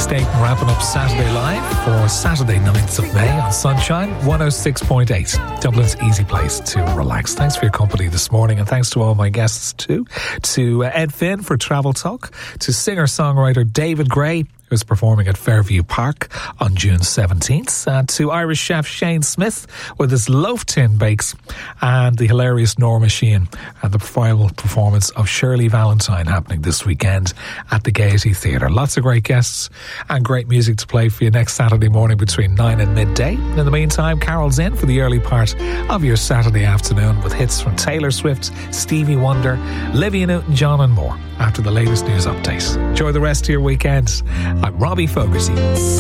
Staten wrapping up Saturday Live for Saturday 9th of May on Sunshine 106.8, Dublin's easy place to relax. Thanks for your company this morning, and thanks to all my guests too. To Ed Finn for Travel Talk, to singer-songwriter David Gray, who's performing at Fairview Park on June 17th, to Irish chef Shane Smith with his loaf tin bakes, and the hilarious Norma Sheehan and the final performance of Shirley Valentine happening this weekend at the Gaiety Theatre. Lots of great guests and great music to play for you next Saturday morning between 9 and midday. In the meantime, Carol's in for the early part of your Saturday afternoon with hits from Taylor Swift, Stevie Wonder, Olivia Newton-John and more after the latest news update. Enjoy the rest of your weekend. I'm Robbie Fogarty.